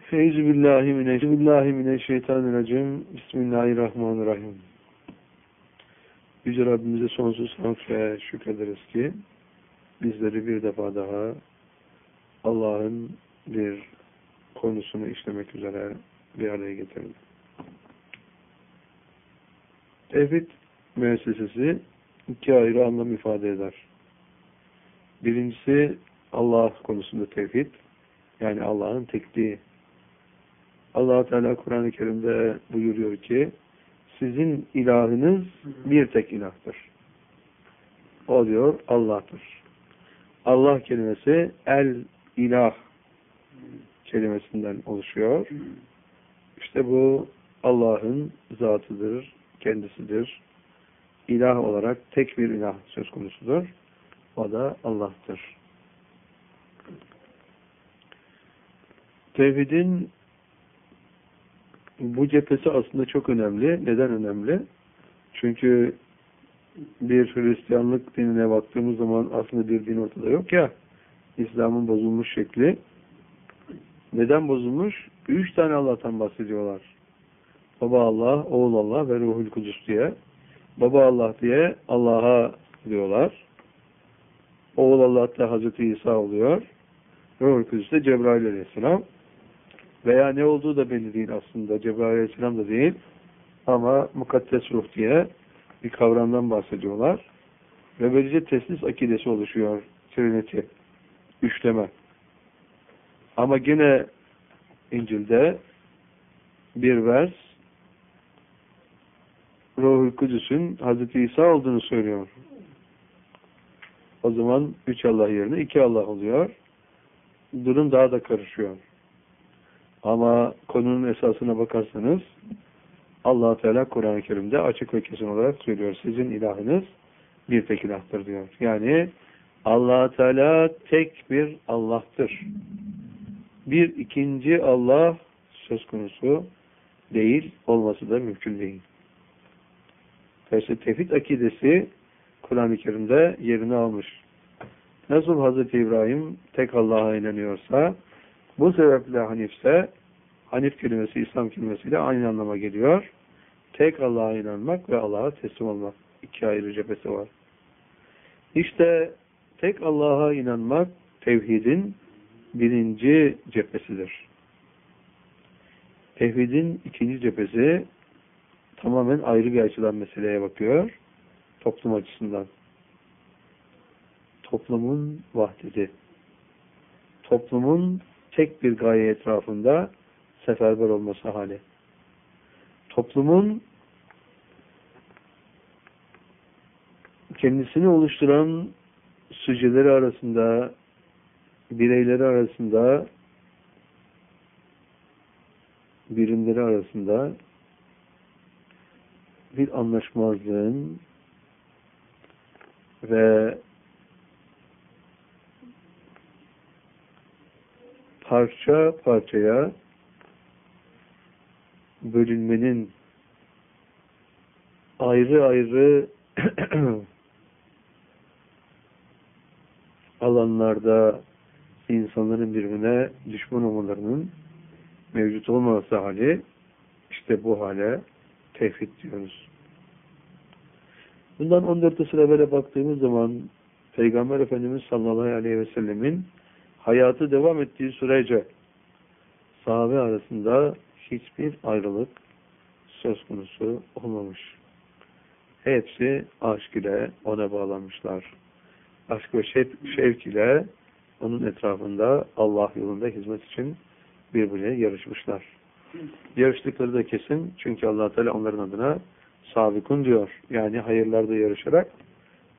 Euzubillahimineşşeytanirracim. Bismillahirrahmanirrahim. Yüce Rabbimize sonsuz hamd ve şükrederiz ki bizleri bir defa daha Allah'ın bir konusunu işlemek üzere bir araya getirdi. Tevhid müessesesi iki ayrı anlam ifade eder. Birincisi Allah konusunda tevhid, yani Allah'ın tekliği. Allah Teala Kur'an-ı Kerim'de buyuruyor ki sizin ilahınız bir tek ilahtır. O diyor Allah'tır. Allah kelimesi el-ilah kelimesinden oluşuyor. İşte bu Allah'ın zatıdır, kendisidir. İlah olarak tek bir ilah söz konusudur. O da Allah'tır. Tevhidin bu cephesi aslında çok önemli. Neden önemli? Çünkü bir Hristiyanlık dinine baktığımız zaman aslında bir din ortada yok ya. İslam'ın bozulmuş şekli. Neden bozulmuş? 3 tane Allah'tan bahsediyorlar. Baba Allah, Oğul Allah ve Ruhul Kudüs diye. Baba Allah diye Allah'a diyorlar. Oğul Allah da Hazreti İsa oluyor. Ruhul Kudüs de Cebrail Aleyhisselam. Veya ne olduğu da belli değil aslında. Cebrail Aleyhisselam da değil. Ama mukaddes ruh diye bir kavramdan bahsediyorlar. Ve böylece teslis akidesi oluşuyor. Trinity. Üçleme. Ama gene İncil'de bir vers Ruhul Kudüs'ün Hazreti İsa olduğunu söylüyor. O zaman 3 Allah yerine 2 Allah oluyor. Durum daha da karışıyor. Ama konunun esasına bakarsanız Allah Teala Kur'an-ı Kerim'de açık ve kesin olarak söylüyor. Sizin ilahınız bir tek ilahtır diyor. Yani Allah Teala tek bir Allah'tır. Bir ikinci Allah söz konusu değil, olması da mümkün değil. Tevhid akidesi Kur'an-ı Kerim'de yerini almış. Nasıl Hazreti İbrahim tek Allah'a inanıyorsa, bu sebeple Hanif'se, Hanif kelimesi İslam kelimesiyle aynı anlama geliyor. Tek Allah'a inanmak ve Allah'a teslim olmak. İki ayrı cephesi var. İşte tek Allah'a inanmak tevhidin birinci cephesidir. Tevhidin ikinci cephesi tamamen ayrı bir açıdan meseleye bakıyor. Toplum açısından. Toplumun vahdeti. Toplumun tek bir gaye etrafında seferber olması hali. Toplumun kendisini oluşturan süceleri arasında, bireyleri arasında, birimleri arasında bir anlaşmazlığın ve parça parçaya bölünmenin, ayrı ayrı alanlarda insanların birbirine düşman olmalarının mevcut olmaması hali, işte bu hale tevhid diyoruz. Bundan 14 asır evvele baktığımız zaman Peygamber Efendimiz sallallahu aleyhi ve sellemin hayatı devam ettiği sürece sahabe arasında hiçbir ayrılık söz konusu olmamış. Hepsi aşk ile ona bağlanmışlar. Aşk ve şevk ile onun etrafında Allah yolunda hizmet için birbirine yarışmışlar. Yarıştıkları da kesin, çünkü Allah Teala onların adına sabikun diyor. Yani hayırlarda yarışarak